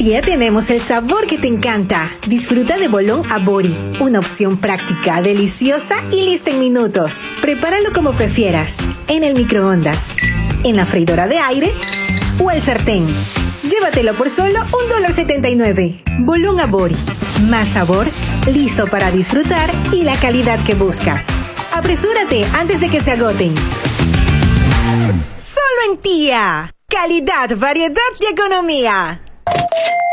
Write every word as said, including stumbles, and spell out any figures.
Tía tenemos el sabor que te encanta. Disfruta de bolón Abori, una opción práctica, deliciosa y lista en minutos. Prepáralo como prefieras, en el microondas, en la freidora de aire o el sartén. Llévatelo por solo un dólar setenta y nueve. Bolón Abori, más sabor, listo para disfrutar y la calidad que buscas. Apresúrate antes de que se agoten. ¡Solo en Tía! Calidad, variedad y economía.